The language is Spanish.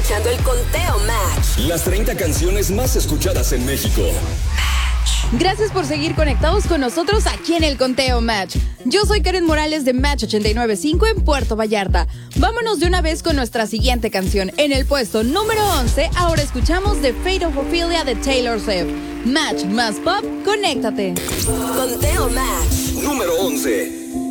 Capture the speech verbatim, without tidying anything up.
escuchando el Conteo Match. Las treinta canciones más escuchadas en México. Gracias por seguir conectados con nosotros aquí en el Conteo Match. Yo soy Karen Morales de Match ochenta y nueve punto cinco en Puerto Vallarta. Vámonos de una vez con nuestra siguiente canción. En el puesto número once, ahora escuchamos The Fate of Ophelia de Taylor Swift. Match más pop, conéctate. Conteo Match. Número once.